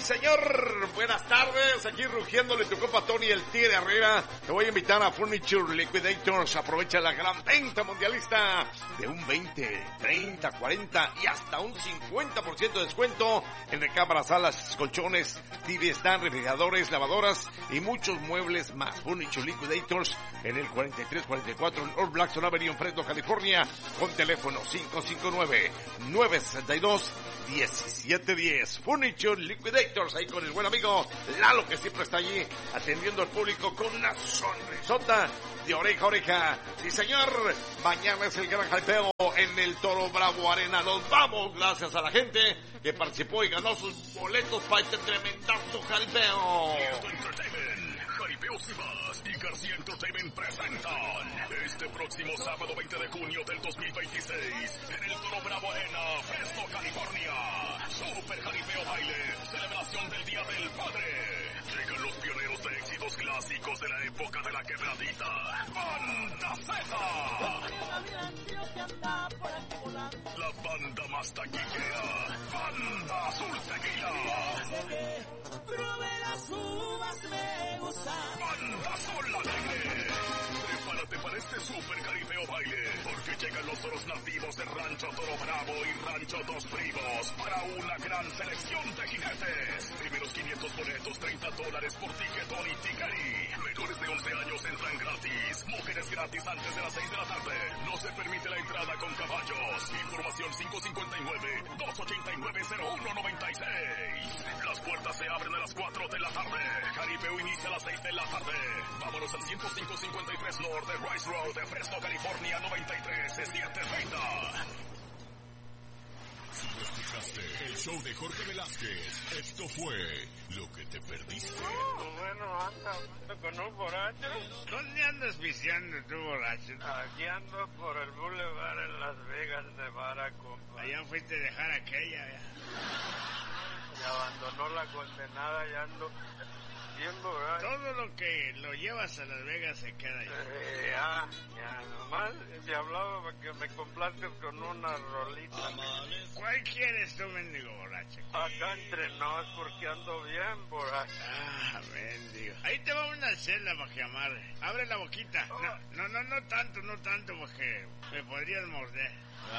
señor, buenas tardes, aquí rugiéndole tu copa Tony el Tigre Herrera. Te voy a invitar a Furniture Liquidators. Aprovecha la gran venta mundialista de un 20, 30, 40 y hasta un 50% de descuento en recámaras, salas, colchones, TV stand, refrigeradores, lavadoras y muchos muebles más. Furniture Liquidators en el 4344 en Old Blackstone Avenue en Fresno, California, con teléfono 559-962-1710. Furniture Liquidators, ahí con el buen amigo Lalo, que siempre está allí atendiendo al público con una sonrisota de oreja a oreja. Sí, señor, mañana es el gran jalpeo en el Toro Bravo Arena. Nos vamos, gracias a la gente que participó y ganó sus boletos para este tremendazo jalpeo. Jaripeo Cimas y García Entertainment presentan este próximo sábado 20 de junio del 2026 en el Toro Bravo Arena, Fresno, California. Super Jaripeo Baile, celebración del Día del Padre. Llegan los pioneros de éxitos clásicos de la época de la quebradita. ¡Banda Z! La banda más taquillera, Banda Azul Tequila. Probé las uvas, me gustan. Banda Sol Alegre. Prepárate para este super jaripeo baile, porque llegan los toros nativos de Rancho Toro Bravo y Rancho Dos Primos para una gran selección de jinetes. Primeros 500 boletos, $30 por tiquetón y tiquerí. Menores de 11 años entran gratis. Mujeres gratis antes de las 6 de la tarde. No se permite la entrada con caballos. Información 559-289-0196. Las puertas se abren a las 4 de la tarde. Jaripeo inicia a las 6 de la tarde. Vámonos al 105-53 North de Rice Road de Fresno, California, 93-730. Si no escuchaste el show de Jorge Velázquez, esto fue lo que te perdiste. Bueno, ando con un borracho. ¿Dónde andas viciando tú, borracho? Aquí ando por el Boulevard en Las Vegas, Nevada, compa. Allá fuiste a dejar aquella, ya. Y abandonó la condenada y ando bien borracho. Todo lo que lo llevas a Las Vegas se queda allá. Ya, nomás te hablaba para que me complazcas con una rolita. ¿Cuál quieres tú, mendigo borracho? Acá entre nos, porque ando bien borracho. Ah, mendigo. Ahí te va una celda para que amarre. Abre la boquita. No tanto, porque me podrías morder.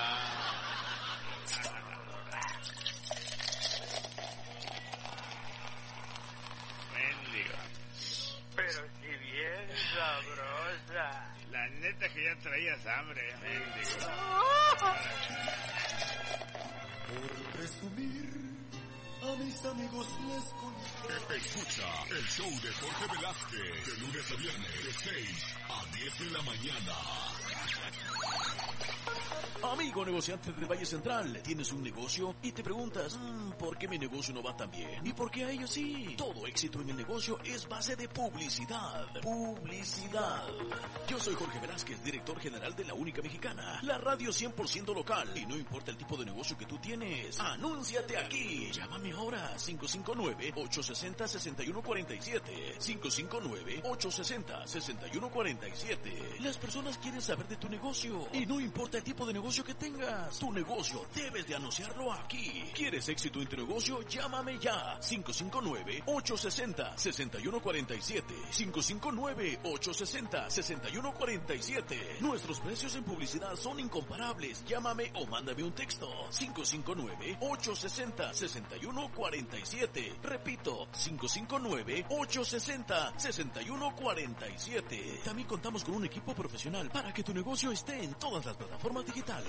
Mendigo. Pero si bien sabrosa. La neta que ya traías hambre, mendigo. Por presumir, a mis amigos les conté. Escucha el show de Jorge Velázquez de lunes a viernes de 6 a 10 de la mañana. Amigo negociante del Valle Central, ¿tienes un negocio? Y te preguntas, ¿por qué mi negocio no va tan bien? ¿Y por qué a ellos sí? Todo éxito en el negocio es base de publicidad. Publicidad. Yo soy Jorge Velázquez, director general de La Única Mexicana, la radio 100% local. Y no importa el tipo de negocio que tú tienes, anúnciate aquí. Llámame ahora, 559-860-6147. 559-860-6147. Las personas quieren saber de tu negocio. Y no importa el tipo de negocio que tengas, tu negocio debes de anunciarlo aquí. ¿Quieres éxito en tu negocio? Llámame ya. 559-860-6147. 559-860-6147. Nuestros precios en publicidad son incomparables. Llámame o mándame un texto. 559-860-6147. Repito, 559-860-6147. También contamos con un equipo profesional para que tu negocio esté en todas las plataformas digitales.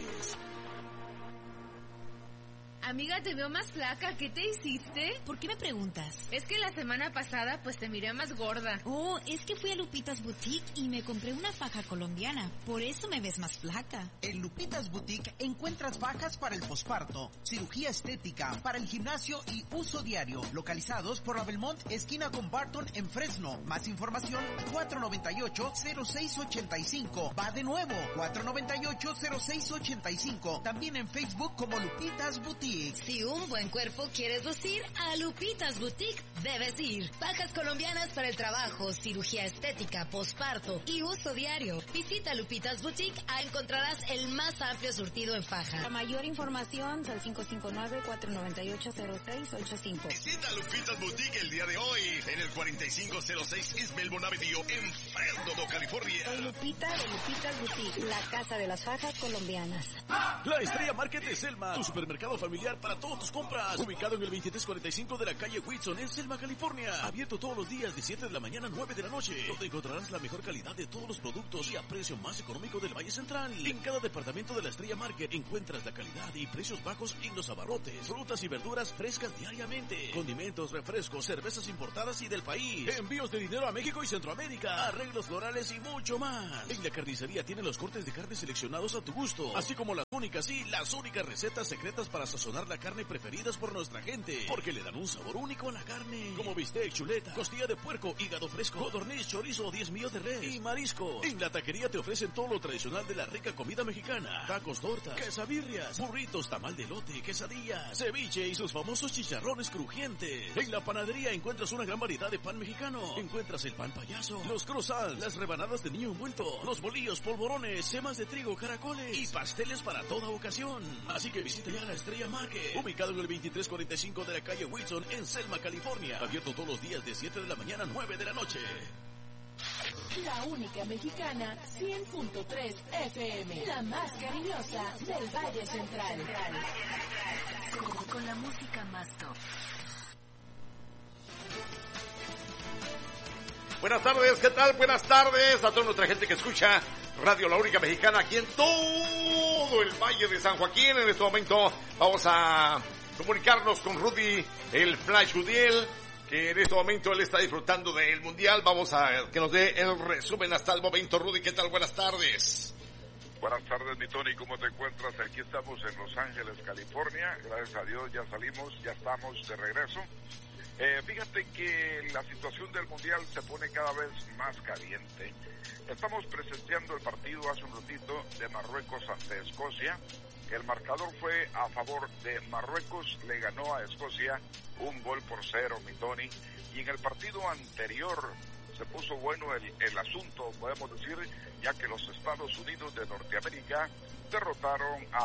Amiga, te veo más flaca. ¿Qué te hiciste? ¿Por qué me preguntas? Es que la semana pasada pues te miré más gorda. Oh, es que fui a Lupitas Boutique y me compré una faja colombiana. Por eso me ves más flaca. En Lupitas Boutique encuentras fajas para el posparto, cirugía estética, para el gimnasio y uso diario. Localizados por la Belmont, esquina con Barton en Fresno. Más información, 498-0685. Va de nuevo, 498-0685. También en Facebook como Lupitas Boutique. Boutique. Si un buen cuerpo quieres lucir, a Lupitas Boutique debes ir. Fajas colombianas para el trabajo, cirugía estética, posparto y uso diario. Visita Lupitas Boutique, encontrarás el más amplio surtido en faja. Para mayor información, al 559-498-0685. Visita Lupitas Boutique el día de hoy en el 4506 East Melbourne Avenue en Fresno, California. Soy Lupita de Lupitas Boutique, la casa de las fajas colombianas. La Estrella Market de Selma, tu supermercado familiar para todas tus compras. Ubicado en el 2345 de la calle Whitson en Selma, California. Abierto todos los días de 7 de la mañana a 9 de la noche. Donde encontrarás la mejor calidad de todos los productos y a precio más económico del Valle Central. En cada departamento de la Estrella Market encuentras la calidad y precios bajos en los abarrotes, frutas y verduras frescas diariamente. Condimentos, refrescos, cervezas importadas y del país. Envíos de dinero a México y Centroamérica. Arreglos florales y mucho más. En la carnicería tienen los cortes de carne seleccionados a tu gusto. Así como las únicas recetas secretas para sazonar la carne preferidas por nuestra gente. Porque le dan un sabor único a la carne. Como bistec, chuleta, costilla de puerco, hígado fresco, codorniz, chorizo, 10 millos de res y marisco. En la taquería te ofrecen todo lo tradicional de la rica comida mexicana. Tacos, tortas, quesabirrias, burritos, tamal de elote, quesadillas, ceviche y sus famosos chicharrones crujientes. En la panadería encuentras una gran variedad de pan mexicano. Encuentras el pan payaso, los croissants, las rebanadas de niño envuelto, los bolillos, polvorones, semas de trigo, caracoles y pasteles para toda ocasión. Así que visita ya la Estrella Market, ubicado en el 2345 de la calle Whitson en Selma, California. Abierto todos los días de 7 de la mañana a 9 de la noche. La única mexicana, 100.3 FM, la más cariñosa del Valle Central. Con la música más top. Buenas tardes, ¿qué tal? Buenas tardes a toda nuestra gente que escucha Radio La Única Mexicana aquí en todo el Valle de San Joaquín. En este momento vamos a comunicarnos con Rudy, el Flash Udiel, que en este momento él está disfrutando del Mundial. Vamos a que nos dé el resumen hasta el momento. Rudy, ¿qué tal? Buenas tardes. Buenas tardes, mi Tony, ¿cómo te encuentras? Aquí estamos en Los Ángeles, California. Gracias a Dios ya salimos, ya estamos de regreso. Fíjate que la situación del Mundial se pone cada vez más caliente. Estamos presenciando el partido hace un ratito de Marruecos ante Escocia. El marcador fue a favor de Marruecos, le ganó a Escocia 1-0, mi Tony. Y en el partido anterior se puso bueno el asunto, podemos decir, ya que los Estados Unidos de Norteamérica derrotaron a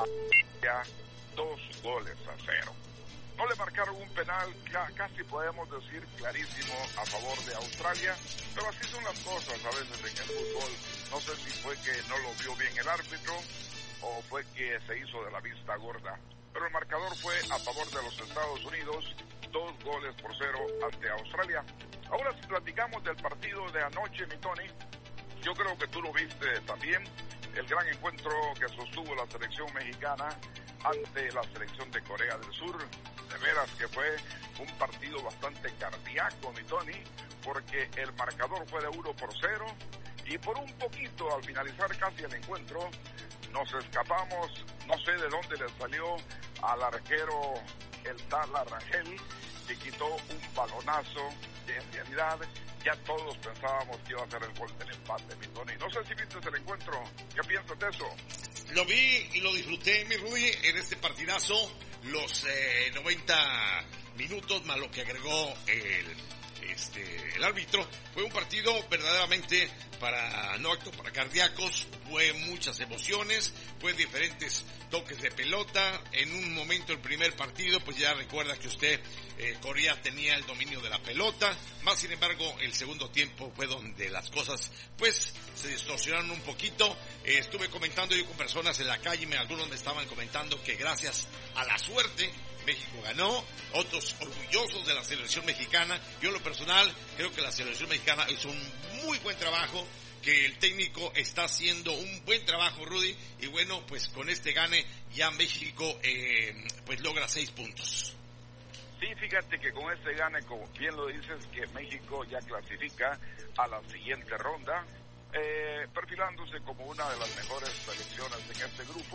2-0. No le marcaron un penal, casi podemos decir clarísimo a favor de Australia, pero así son las cosas a veces en el fútbol. No sé si fue que no lo vio bien el árbitro o fue que se hizo de la vista gorda. Pero el marcador fue a favor de los Estados Unidos, 2-0 ante Australia. Ahora si platicamos del partido de anoche, mi Tony, yo creo que tú lo viste también, el gran encuentro que sostuvo la selección mexicana ante la selección de Corea del Sur. De veras que fue un partido bastante cardíaco, mi Tony, porque el marcador fue de 1-0 y por un poquito al finalizar casi el encuentro nos escapamos, no sé de dónde le salió al arquero el tal Rangel, que quitó un balonazo que en realidad ya todos pensábamos que iba a ser el gol del empate, mi Tony. No sé si viste el encuentro, ¿qué piensas de eso? Lo vi y lo disfruté, mi Rudy, en este partidazo, los 90 minutos más lo que agregó el árbitro. Fue un partido verdaderamente para cardíacos, fue muchas emociones, fue diferentes toques de pelota. En un momento el primer partido, pues ya recuerda que usted, Corea tenía el dominio de la pelota, más sin embargo el segundo tiempo fue donde las cosas pues se distorsionaron un poquito. Estuve comentando yo con personas en la calle, algunos me estaban comentando que gracias a la suerte México ganó, otros orgullosos de la selección mexicana. Yo en lo personal creo que la selección mexicana hizo un muy buen trabajo, que el técnico está haciendo un buen trabajo, Rudy, y bueno, pues con este gane ya México pues logra 6 puntos. Sí, fíjate que con este gane, como bien lo dices, que México ya clasifica a la siguiente ronda, perfilándose como una de las mejores selecciones en este grupo.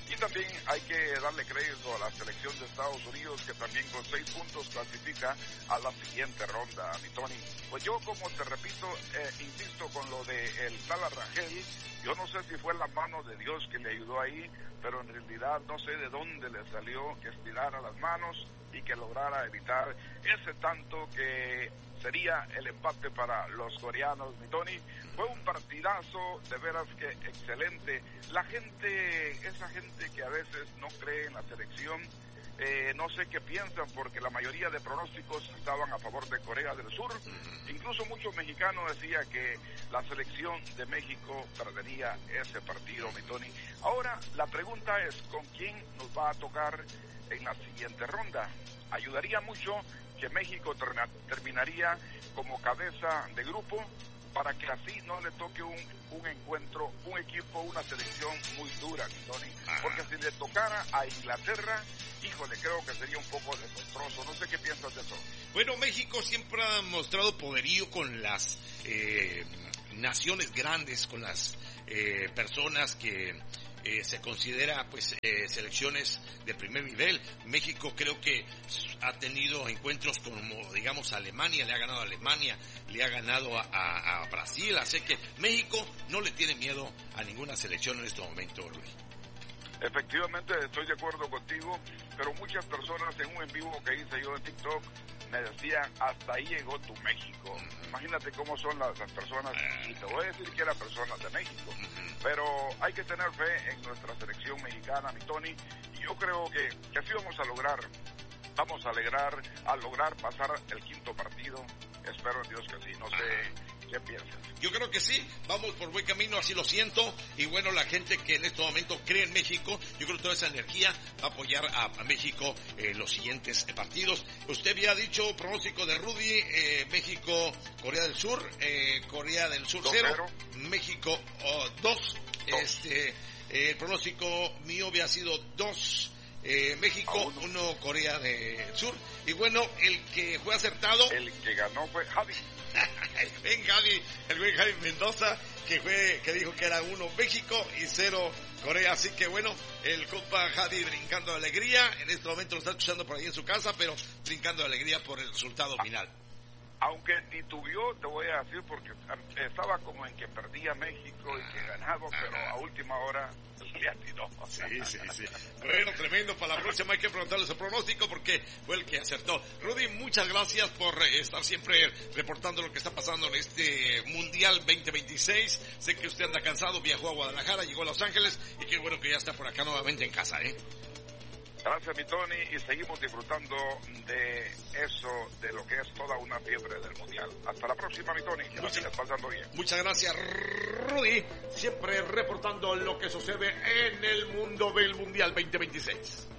Y también hay que darle crédito a la selección de Estados Unidos, que también con 6 puntos clasifica a la siguiente ronda, mi Tony. Pues yo, como te repito, insisto con lo de el Tala Rangel, yo no sé si fue la mano de Dios que le ayudó ahí, pero en realidad no sé de dónde le salió que estirara las manos y que lograra evitar ese tanto que sería el empate para los coreanos, mi Tony. Fue un partidazo, de veras que excelente. La gente, esa gente que a veces no cree en la selección, no sé qué piensan, porque la mayoría de pronósticos estaban a favor de Corea del Sur. Incluso muchos mexicanos decían que la selección de México perdería ese partido, mi Tony. Ahora, la pregunta es, ¿con quién nos va a tocar en la siguiente ronda? Ayudaría mucho que México terminaría como cabeza de grupo, para que así no le toque un encuentro, un equipo, una selección muy dura, Tony. Porque si le tocara a Inglaterra, híjole, creo que sería un poco desastroso. No sé qué piensas de eso. Bueno, México siempre ha mostrado poderío con las naciones grandes, con las personas que se considera pues selecciones de primer nivel. México creo que ha tenido encuentros como, digamos, Alemania, le ha ganado a Alemania, le ha ganado a Brasil, así que México no le tiene miedo a ninguna selección en este momento, Luis. Efectivamente, estoy de acuerdo contigo, pero muchas personas en un en vivo que hice yo en TikTok me decían, hasta ahí llegó tu México. Imagínate cómo son las personas, y te voy a decir que eran personas de México, pero hay que tener fe en nuestra selección mexicana, mi Tony, y yo creo que así vamos a lograr pasar el quinto partido. Espero en Dios que sí, no sé qué piensas. Yo creo que sí, vamos por buen camino, así lo siento, y bueno, la gente que en este momento cree en México, yo creo que toda esa energía va a apoyar a México en los siguientes partidos. Usted había dicho pronóstico de Rudy, México, Corea del Sur 0, México 2, el pronóstico mío había sido 2, México 1, Corea del Sur, y bueno, el que fue acertado, el que ganó fue Javi. el buen Javi Mendoza, que dijo que era 1 México y 0 Corea, así que bueno, el compa Javi brincando de alegría, en este momento lo está escuchando por ahí en su casa, pero brincando de alegría por el resultado final. Aunque titubeó, te voy a decir, porque estaba como en que perdía México y que ganaba, pero a última hora le atinó. Sí. Bueno, tremendo. Para la próxima hay que preguntarle su pronóstico, porque fue el que acertó. Rudy, muchas gracias por estar siempre reportando lo que está pasando en este Mundial 2026. Sé que usted anda cansado, viajó a Guadalajara, llegó a Los Ángeles, y qué bueno que ya está por acá nuevamente en casa, Gracias, mi Tony, y seguimos disfrutando de eso, de lo que es toda una fiebre del Mundial. Hasta la próxima, mi Tony, que la sigas pasando bien. Muchas gracias, Rudy, siempre reportando lo que sucede en el mundo del Mundial 2026.